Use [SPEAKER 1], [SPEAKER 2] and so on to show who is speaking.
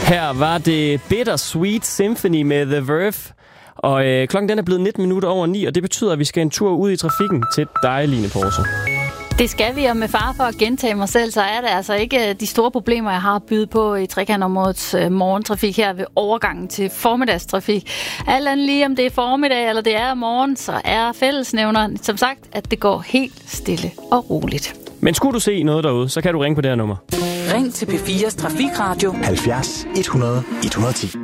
[SPEAKER 1] Her var det Bittersweet Symphony med The Verve. Og klokken den er blevet 19 minutter over 9, og det betyder, at vi skal en tur ud i trafikken til dig, Line Porse.
[SPEAKER 2] Det skal vi, og med fare for at gentage mig selv, så er det altså ikke de store problemer, jeg har at byde på i trekantområdets morgentrafik her ved overgangen til formiddagstrafik. Alt andet lige, om det er formiddag eller det er morgen, så er fællesnævneren som sagt, at det går helt stille og roligt.
[SPEAKER 1] Men skulle du se noget derude, så kan du ringe på det her nummer.
[SPEAKER 3] Ring til P4's Trafikradio
[SPEAKER 4] 70 100 110.